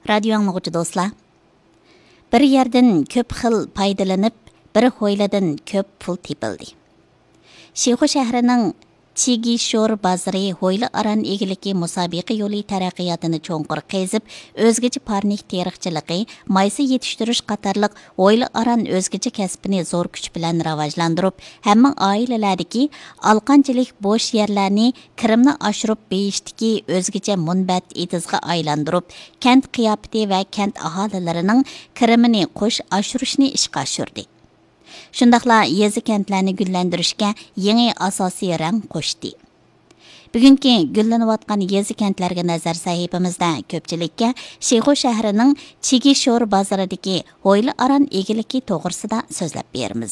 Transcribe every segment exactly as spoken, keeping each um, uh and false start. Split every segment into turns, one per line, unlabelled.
Radio anlıqçı dostlar. Bir yerden köp xil paydalanıp, bir hoyladan köp pul tepildi. Şixu şəhrining Chigishor bazarı hoyla aran egiliki musabiqi yolu taraqqiyotini cho'nqur qezib, o'zgacha parnik terixchiligi, maysa yetiştirish qatorliq hoyla aran o'zgacha kasbini zo'r kuch bilan rivojlantirib, hamma oilalardagi alqanchilik bo'sh yerlarni kirimni oshirib beyishdiki o'zgacha munbat etizga aylantirib, kent qiyofati va kent aholilarining kirimini qo'sh oshirishni ishga oshirdi. Shundaqla yezi kentlarni gullantirishga yangi asosiy rang qo'shdi. Bugungi gullanayotgan yezi kentlarga nazar sahifamizda ko'pchilikka Shixu shahrining Chigishor bozoridagi hoyli aran egiliki to'g'risida so'zlab beramiz.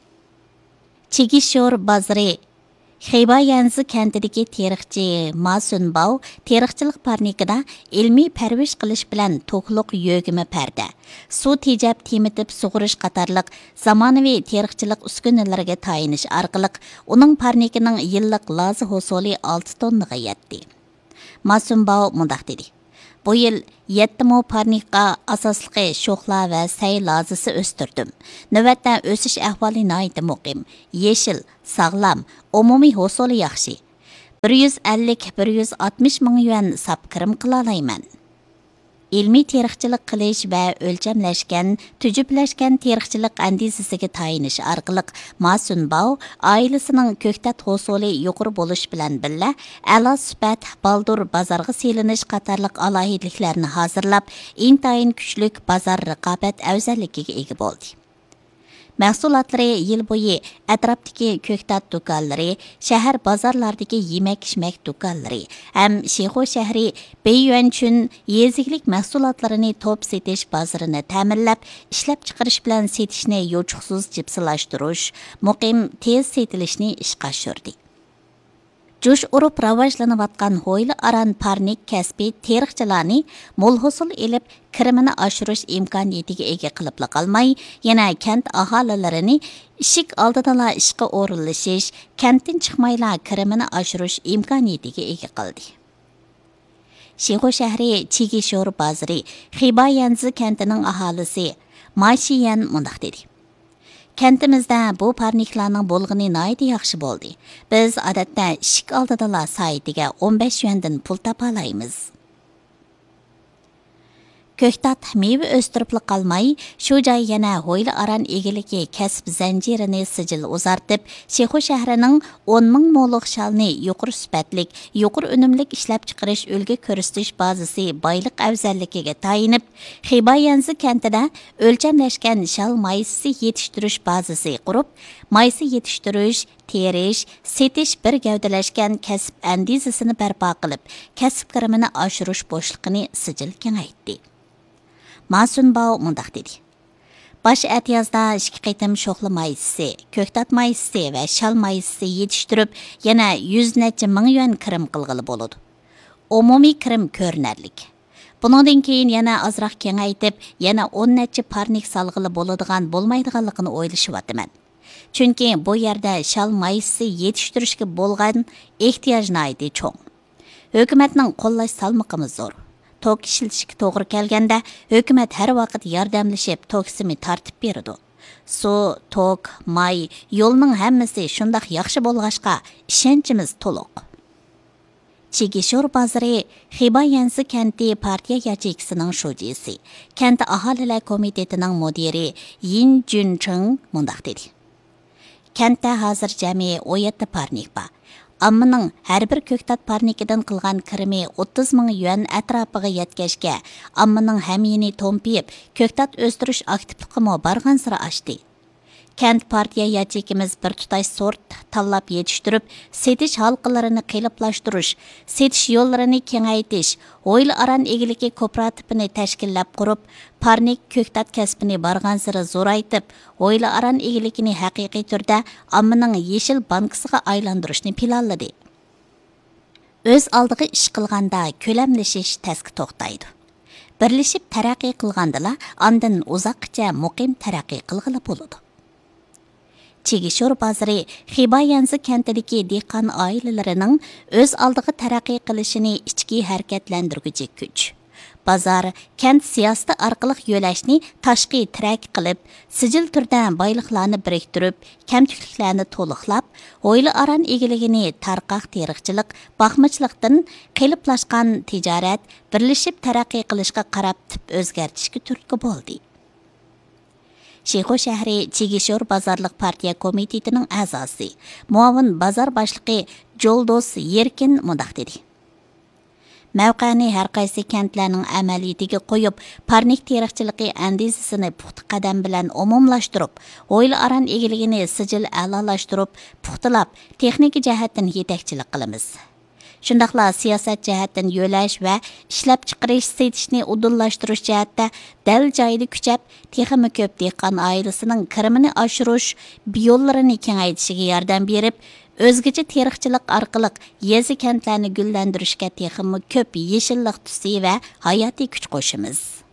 Chigishor bozori Xeybayanzi kentidagi terixchi Ma Sunbao terixchilik parnikida ilmiy parvish qilish bilan to'qliq yo'gimi parda, suv tejab temitib sug'urish qatorliq zamonaviy terixchilik uskunalariga tayinish orqali uning parnikining yillik lozi hosoli olti tonnaga yetdi. Ma Sunbao mundaq dedi: Bu yil yetti mo parnikqa asosliqi sho'xla va say lozisi o'stirdim. Navbatda o'sish ahvoli nihoyatda muqim, yeshil, sog'lom, umumiy hosoli yaxshi. bir yuz ellik bir yuz oltmish ming yuan sap kirim qila olayman. Ilmiy terixchilik qilish va o'lchamlashgan, tujublashgan terixchilik andizasiga tayinish orqali Ma Sunbao oilasining ko'ktat hosoli yuqori bo'lish bilan billa a'lo sifat baldur bozorga selinish qatorliq alohidliklarni hozirlab, intayin kuchlik bozor raqobat afzalligiga ega bo'ldi. Mahsulotlari yil bo'yi atrofdagi ko'ktat do'konlari, shahar bozorlaridagi yemak-ichmak do'konlari ham Shixu shahri Beyyuanchun yeziklik mahsulotlarini top setish bozorini ta'minlab, ishlab chiqarish bilan setishni yo'chuqsiz jipsilashtirish, muqim tez setilishni ishga oshirdi. Jo'sh urib rivojlanayotgan hoyli aran parnik kasbi terixchilarni mo'l hosil elib kirimini oshirish imkoniyatiga ega qilib qolmay, yana kent aholilarini ishik oldidala ishga o'rinlashish, kentdan chiqmayla kirimini oshirish imkoniyatiga ega qildi. Shixu shahri Chigishor bozori Xeybayanzi kentining aholisi Ma Shiyan mundaq dedi: Kentimizda bu parniklarning bo'lg'ini nihoyat yaxshi bo'ldi. Biz odatda ishik oldidala soatiga o'n besh yuandan pul topalaymiz. Ko'ktat meva o'stirib qolmay, shu joy yana hoyli aran egiligi kasb zanjirini sijil uzartib, Shixu shahrining o'n ming mo'liq shalni yuqori sifatlik, yuqori unumlik ishlab chiqarish ulgi ko'rsatish bazasi boylik afzalligiga tayinib, Xeybayanzi kentida o'lchamlashgan shal maysi yetishtirish bazasi qurib, maysi yetishtirish, terish, setish bir gavdalashgan kasb andizasini barpo qilib, kasb kirimini oshirish bo'shliqini sijil kengaytdi. Ma Sunbao mundaq dedi: Bosh atiyozda ikki qaytim sho'xla maysi, ko'ktat maysi va shal maysi yetishtirib, yana yuz necha ming yuan kirim qilg'ili bo'ladi. Umumiy kirim ko'rinarlik. Bundan keyin yana azroq kengaytib, yana o'n necha parnik salg'ili bo'ladigan bo'lmaydiganligini o'ylashyapman. Chunki bu yerda shal maysi yetishtirishga bo'lgan ehtiyoj nihoyatda cho'ng. Hukumatning qo'llash salmoqimiz zo'r. Tok ishlatishga to'g'ri kelganda, hukumat har vaqt yordamlashib toksimi tartib beradi. Suv, tok, may, yo'lning hammasi shundoq yaxshi bo'lg'ashqa ishonchimiz to'liq. Chigishor bozori Xeybayanzi kenti partiya yachekisining shujisi, kent aholilar komitetining mudiri Yin Juncheng mundaq dedi: Kentda hozir jami o'n yetti parnik bor. Ammaning har bir ko'ktat parnikidan qilgan kirimi o'ttiz ming yuan atrofiga yetkashga, ammaning hamini to'mpiyib, ko'ktat o'stirish aktivligimi bargan sira oshdi. Kent partiya yachekimiz bir tutash sort tanlab yetishtirib, setish halqalarini qiyinlashtirish, setish yo'llarini kengaytirish, hoyli aran egiligi kooperativini tashkillab qurib, parnik ko'ktat kasbini bargan sira zo'raytib, hoyli aran egiligini haqiqiy turda ammaning yeshil bankasiga aylantirishni planladi. O'z oldiga ish qilganda ko'lamlashish tasga to'xtaydi. Birlashib taraqqiy qilgandala, ondan uzoqcha muqim taraqqiy qilg'ili bo'ladi. Chigishor bozori Xeybayanzi kentidagi dehqon oilalarining o'z oldiga taraqqiy qilishini ichki harakatlantiruvchi kuch. bozor, kent siyosati orqali yo'lashni tashqi tirak qilib, sijil turda boyliqlarni biriktirib, kamchiliklarni to'liqlab, o'yli aran egiligini tarqaq teriqchilik, baxmachilikdan qiliplashgan tijorat birlashib taraqqiy qilishga qarab tip o'zgartishga turtki bo'ldi. Şixo shahri Chigishor bozorliq partiya komitetining a'zosi, muavin bozor boshlig'i Joldos Yerkin mundaq dedi. Mavqani har qaysi kentlarning amaliyatiga qo'yib, parnik teriqchiligi andizisini puxta qadam bilan umumlashtirib, o'yli aran egiligini sijil a'lolashtirib, puxtalab, texnik jihatdan yetakchilik qilamiz. Shundaqla siyosat jihatdan yo'lash va ishlab chiqarish setishni udullashtirish jihatda dal joyida kuchab, texmi ko'p dehqon oilasining kirimini oshirish yo'llarini kengaytishiga yordam berib, o'zgacha teriqchilik orqali yezi kentlarni gullantirishga texmi ko'p yeshillik tusi va hayotiy kuch qo'shimiz.